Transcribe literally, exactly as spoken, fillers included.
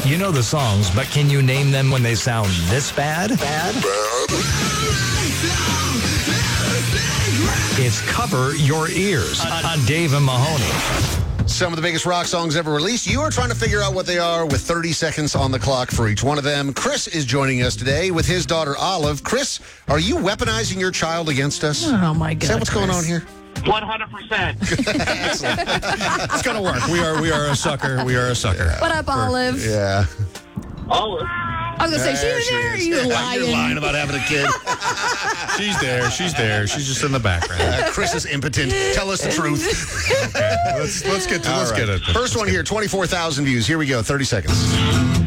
You know the songs, but can you name them when they sound this bad? Bad? It's Cover Your Ears on, on Dave and Mahoney. Some of the biggest rock songs ever released. You are trying to figure out what they are with thirty seconds on the clock for each one of them. Chris is joining us today with his daughter, Olive. Chris, are you weaponizing your child against us? Oh, my God. Is that what's going on here? one hundred percent. It's going to work. We are we are a sucker. We are a sucker. What up, Olive? Yeah. Olive. I was going to say, There she's she there. is. You're You're lying. lying about having a kid. She's there. She's there. She's just in the background. Uh, Chris is impotent. Tell us the truth. Okay. Let's let's get to All let's right. get it. First one here, twenty-four thousand views. Here we go. thirty seconds.